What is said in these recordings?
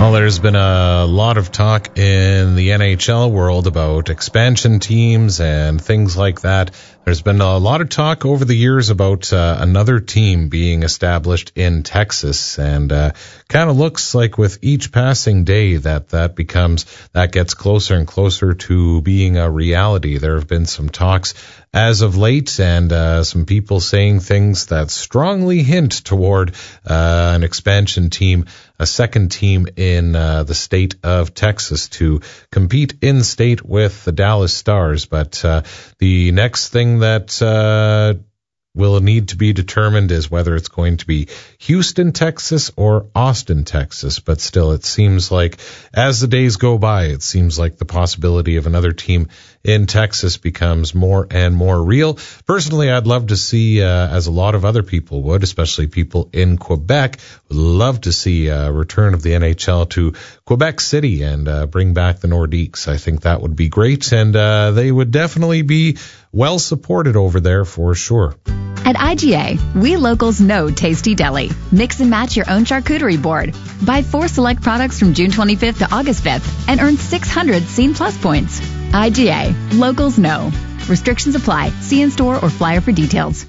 Well, there's been a lot of talk in the NHL world about expansion teams and things like that. There's been a lot of talk over the years about another team being established in Texas, and kind of looks like with each passing day that gets closer and closer to being a reality. There have been some talks as of late, and some people saying things that strongly hint toward an expansion team, a second team in the state of Texas to compete in state with the Dallas Stars. But the next thing that will need to be determined is whether it's going to be Houston, Texas or Austin, Texas. But still, it seems like as the days go by, it seems like the possibility of another team in Texas becomes more and more real. Personally, I'd love to see, as a lot of other people would, especially people in Quebec, would love to see a return of the NHL to Quebec City and bring back the Nordiques. I think that would be great, and they would definitely be well supported over there for sure. At IGA, we locals know Tasty Deli. Mix and match your own charcuterie board. Buy 4 select products from June 25th to August 5th and earn 600 Scene Plus points. IGA, locals know. Restrictions apply. See in store or flyer for details.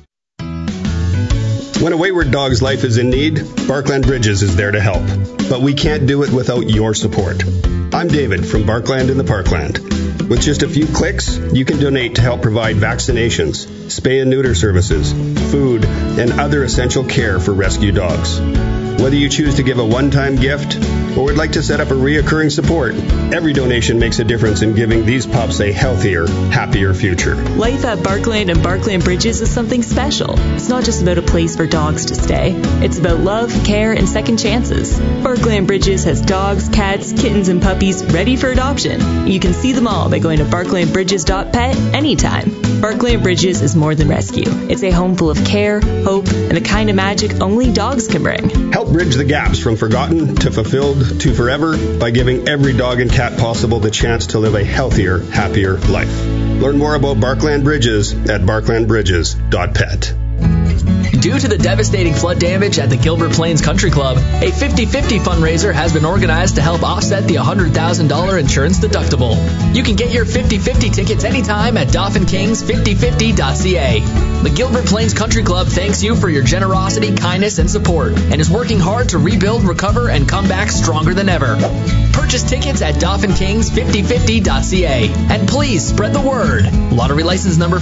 When a wayward dog's life is in need, Barkland Bridges is there to help. But we can't do it without your support. I'm David from Barkland in the Parkland. With just a few clicks, you can donate to help provide vaccinations, spay and neuter services, food, and other essential care for rescue dogs. Whether you choose to give a one-time gift or would like to set up a reoccurring support, every donation makes a difference in giving these pups a healthier, happier future. Life at Barkland and Barkland Bridges is something special. It's not just about a place for dogs to stay. It's about love, care, and second chances. Barkland Bridges has dogs, cats, kittens, and puppies ready for adoption. You can see them all by going to barklandbridges.pet anytime. Barkland Bridges is more than rescue. It's a home full of care, hope, and the kind of magic only dogs can bring. Help bridge the gaps from forgotten to fulfilled to forever by giving every dog and cat possible the chance to live a healthier, happier life. Learn more about Barkland Bridges at barklandbridges.pet. Due to the devastating flood damage at the Gilbert Plains Country Club, a 50-50 fundraiser has been organized to help offset the $100,000 insurance deductible. You can get your 50-50 tickets anytime at DaffinKings5050.ca. The Gilbert Plains Country Club thanks you for your generosity, kindness, and support, and is working hard to rebuild, recover, and come back stronger than ever. Purchase tickets at DaffinKings5050.ca, and please spread the word. Lottery license number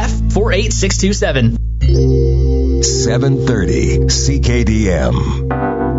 528RF48627. 730 CKDM.